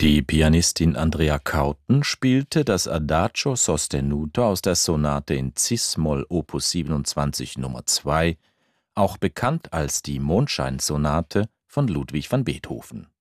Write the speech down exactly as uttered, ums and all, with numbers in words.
Die Pianistin Andrea Kauten spielte das Adagio sostenuto aus der Sonate in Cis-Moll Opus siebenundzwanzig Nummer zwei, auch bekannt als die Mondscheinsonate von Ludwig van Beethoven.